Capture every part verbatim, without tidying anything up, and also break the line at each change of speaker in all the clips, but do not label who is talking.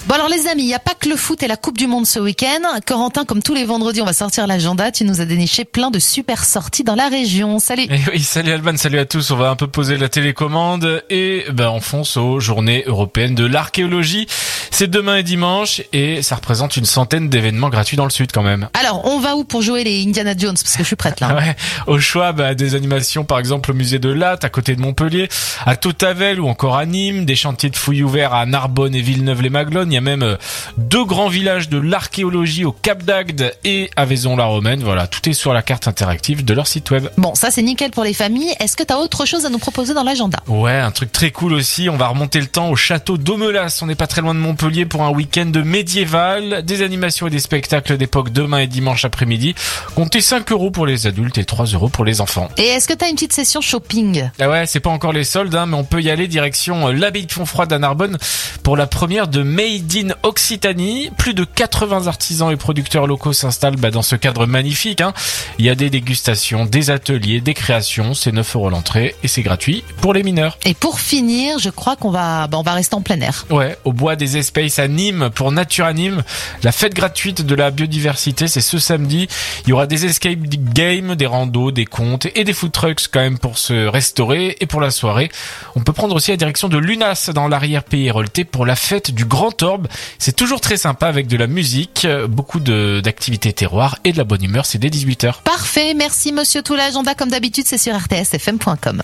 Bon alors les amis, il n'y a pas que le foot et la Coupe du Monde ce week-end. Corentin, comme tous les vendredis, on va sortir l'agenda. Tu nous as déniché plein de super sorties dans la région. Salut.
Et oui, salut Alban, salut à tous. On va un peu poser la télécommande et ben on fonce aux Journées européennes de l'archéologie. C'est demain et dimanche et ça représente une centaine d'événements gratuits dans le sud quand même.
Alors, on va où pour jouer les Indiana Jones? Parce que je suis prête là.
Ouais, au choix, bah, des animations par exemple au musée de Latte à côté de Montpellier, à Tautavel ou encore à Nîmes, des chantiers de fouilles ouverts à Narbonne et Villeneuve-les-Maglones. Il y a même euh, deux grands villages de l'archéologie au Cap d'Agde et à Vaison-la-Romaine. Voilà, tout est sur la carte interactive de leur site web.
Bon, ça c'est nickel pour les familles. Est-ce que tu as autre chose à nous proposer dans l'agenda?
Ouais, un truc très cool aussi. On va remonter le temps au château d'Aumelas. On n'est pas très loin de Montpellier pour un week-end médiéval. Des animations et des spectacles d'époque demain et dimanche après-midi. Comptez cinq euros pour les adultes et trois euros pour les enfants.
Et est-ce que tu as une petite session shopping?
Ah ouais, c'est pas encore les soldes, hein, mais on peut y aller direction l'abbaye de Fontfroide à Narbonne pour la première de Made in Occitanie. Plus de quatre-vingts artisans et producteurs locaux s'installent bah, dans ce cadre magnifique. Hein. Il y a des dégustations, des ateliers, des créations. C'est neuf euros l'entrée et c'est gratuit pour les mineurs.
Et pour finir, je crois qu'on va, bah, on va rester en plein air.
Ouais, au bois des Espaces à Nîmes pour Nature à Nîmes. La fête gratuite de la biodiversité, c'est ce samedi. Il y aura des escape games, des randos, des contes et des food trucks quand même pour se restaurer. Et pour la soirée, on peut prendre aussi la direction de l'Unas dans l'arrière-pays héroltais pour la fête du Grand Orbe. C'est toujours très sympa avec de la musique, beaucoup de, d'activités terroirs et de la bonne humeur. C'est dès dix-huit heures.
Parfait, merci monsieur. Tout l'agenda comme d'habitude, c'est sur r t s f m point com.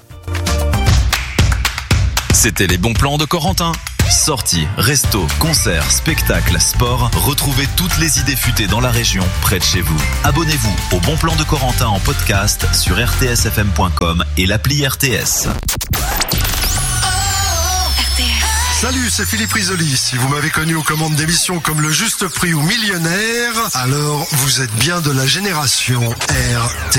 C'était les bons plans de Corentin. Sorties, restos, concerts, spectacles, sport, retrouvez toutes les idées futées dans la région, près de chez vous. Abonnez-vous au Bon Plan de Corentin en podcast sur r t s f m point com et l'appli R T S.
Salut, c'est Philippe Risoli. Si vous m'avez connu aux commandes d'émissions comme Le Juste Prix ou Millionnaire, alors vous êtes bien de la génération R T S.